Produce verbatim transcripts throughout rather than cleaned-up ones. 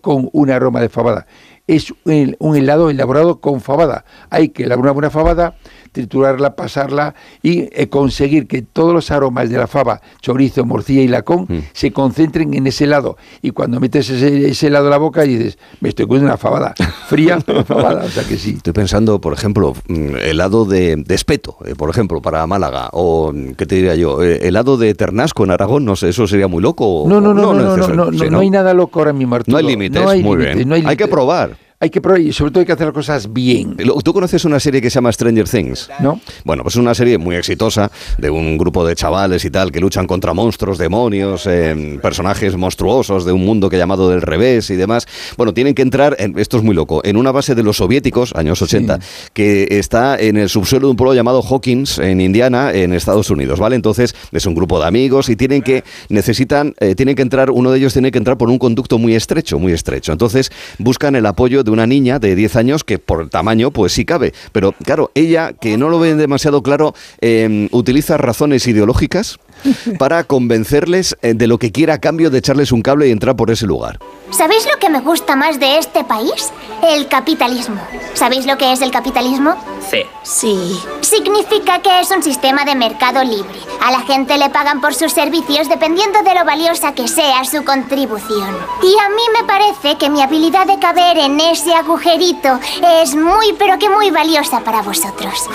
con un aroma de fabada. Es un, un helado elaborado con fabada. Hay que elaborar una buena fabada, triturarla, pasarla y eh, conseguir que todos los aromas de la fava, chorizo, morcilla y lacón mm. se concentren en ese helado. Y cuando metes ese, ese helado en la boca dices, me estoy comiendo una fabada fría, pero fabada, o sea que sí. Estoy pensando, por ejemplo, helado de, de espeto, eh, por ejemplo, para Málaga, o, ¿qué te diría yo? Eh, helado de ternasco en Aragón, no sé, ¿eso sería muy loco? No, no, no, o, no, no, no, no, sí, no, ¿no? no hay nada loco ahora mismo, Arturo. No hay límites, no hay muy límites, bien. No hay, hay que probar. Hay que probar y sobre todo hay que hacer las cosas bien. ¿Tú conoces una serie que se llama Stranger Things? ¿No? Bueno, pues es una serie muy exitosa de un grupo de chavales y tal que luchan contra monstruos, demonios, eh, personajes monstruosos de un mundo que llamado del revés y demás. Bueno, tienen que entrar, en, esto es muy loco, en una base de los soviéticos, años ochenta, sí. que está en el subsuelo de un pueblo llamado Hawkins, en Indiana, en Estados Unidos, ¿vale? Entonces es un grupo de amigos y tienen que, necesitan, eh, tienen que entrar, uno de ellos tiene que entrar por un conducto muy estrecho, muy estrecho. Entonces buscan el apoyo de una niña de diez años que por el tamaño pues sí cabe, pero claro, ella, que no lo ve demasiado claro, eh, utiliza razones ideológicas para convencerles eh, de lo que quiera a cambio de echarles un cable y entrar por ese lugar. ¿Sabéis lo que me gusta más de este país? El capitalismo. ¿Sabéis lo que es el capitalismo? Sí. Sí. Significa que es un sistema de mercado libre. A la gente le pagan por sus servicios dependiendo de lo valiosa que sea su contribución. Y a mí me parece que mi habilidad de caber en ese agujerito es muy, pero que muy valiosa para vosotros.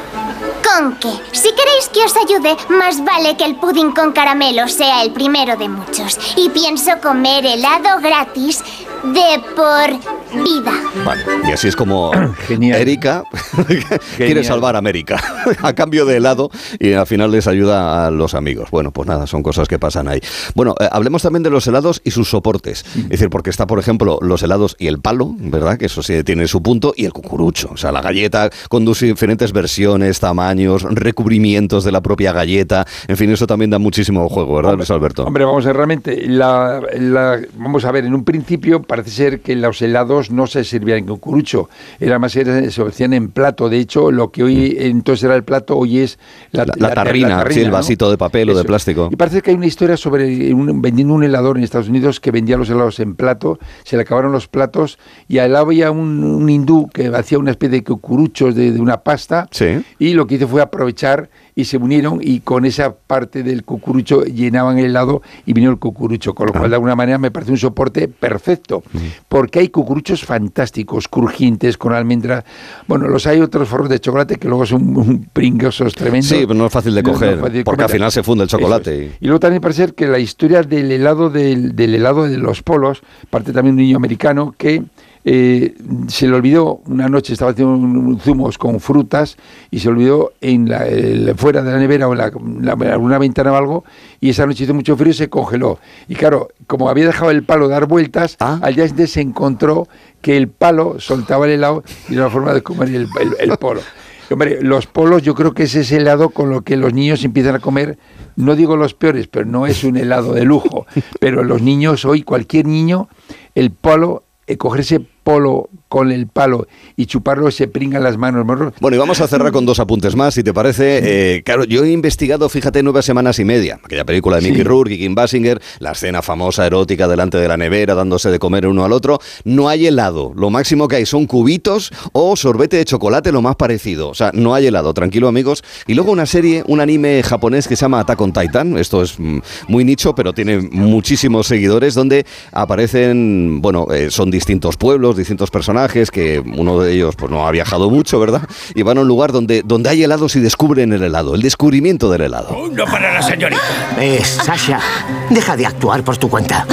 Con que, si queréis que os ayude, más vale que el pudding con caramelo sea el primero de muchos. Y pienso comer helado gratis de por vida. Vale, y así es como Genial. Erika quiere salvar a América a cambio de helado y al final les ayuda a los amigos. Bueno, pues nada, son cosas que pasan ahí. Bueno, eh, hablemos también de los helados y sus soportes. Es decir, porque está, por ejemplo, los helados y el palo, ¿verdad? Que eso sí tiene su punto, y el cucurucho. O sea, la galleta con diferentes versiones, tamaños, recubrimientos de la propia galleta. En fin, eso también da muchísimo juego, ¿verdad, hombre, Luis Alberto? Hombre, vamos a ver, realmente, la, la, vamos a ver, en un principio parece ser que los helados no se servían en cucurucho, era más, era, se hacían en plato. De hecho, lo que hoy entonces era el plato, hoy es la, la, la, tarrina, la tarrina, sí, el vasito, ¿no?, de papel Eso. o de plástico. Y parece que hay una historia sobre un, vendiendo un helador en Estados Unidos que vendía los helados en plato, se le acabaron los platos y al lado había un, un hindú que hacía una especie de cucuruchos de, de una pasta, sí. y lo que hizo fue aprovechar y se unieron y con esa parte del cucurucho llenaban el helado y vino el cucurucho, con lo cual de alguna manera me parece un soporte perfecto, mm. porque hay cucuruchos fantásticos, crujientes, con almendra. Bueno, los hay otros forros de chocolate que luego son un pringosos tremendos. Sí, pero no es fácil de coger, no, no fácil de porque comer. Al final se funde el chocolate. Es. Y luego también parece ser que la historia del helado del, del helado de los polos, parte también de un niño americano que Eh, se le olvidó una noche, estaba haciendo un, un zumos con frutas y se olvidó en la, el, fuera de la nevera o en la, la, alguna ventana o algo, y esa noche hizo mucho frío y se congeló. Y claro, como había dejado el palo dar vueltas, ¿Ah? al día siguiente se encontró que el palo soltaba el helado y era una forma de comer el, el, el polo. Hombre, los polos yo creo que es ese helado con lo que los niños empiezan a comer, no digo los peores, pero no es un helado de lujo, pero los niños hoy, cualquier niño, el polo, eh, coger ese polo con el palo y chuparlo, se pringan las manos. Bueno, y vamos a cerrar con dos apuntes más, si te parece. Eh, claro, yo he investigado, fíjate, nueve semanas y media, aquella película de Mickey sí. Rourke y Kim Basinger, la escena famosa erótica delante de la nevera, dándose de comer uno al otro. No hay helado, lo máximo que hay son cubitos o sorbete de chocolate, lo más parecido. O sea, no hay helado, tranquilo, amigos. Y luego una serie, un anime japonés que se llama Attack on Titan, esto es muy nicho, pero tiene muchísimos seguidores, donde aparecen, bueno, eh, son distintos pueblos, distintos personajes, que uno de ellos pues no ha viajado mucho, ¿verdad? Y van a un lugar donde, donde hay helados y descubren el helado, el descubrimiento del helado. Oh, no para la señorita. Eh, Sasha, deja de actuar por tu cuenta.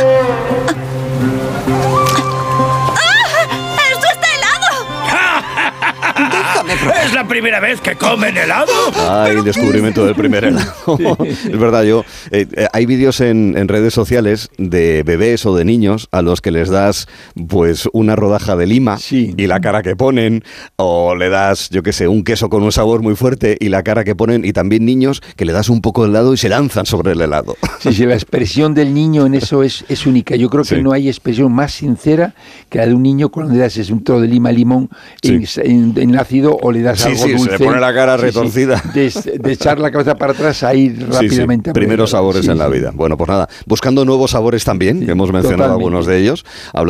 ¿Es la primera vez que comen helado? Ay, descubrimiento del primer helado. Es verdad, yo eh, hay vídeos en, en redes sociales de bebés o de niños a los que les das pues una rodaja de lima sí. y la cara que ponen, o le das, yo qué sé, un queso con un sabor muy fuerte y la cara que ponen, y también niños que le das un poco de helado y se lanzan sobre el helado. Sí, sí, la expresión del niño en eso es, es única. Yo creo que sí. no hay expresión más sincera que la de un niño cuando le das ese un trozo de lima, limón sí. en, en, en ácido, o le das sí, algo sí, dulce. Se le pone la cara retorcida. Sí, sí. De, de echar la cabeza para atrás a ir rápidamente. Sí, sí. Primeros sabores sí, en la vida. Sí. Bueno, pues nada, buscando nuevos sabores también, sí, que hemos mencionado totalmente. Algunos de ellos. Habla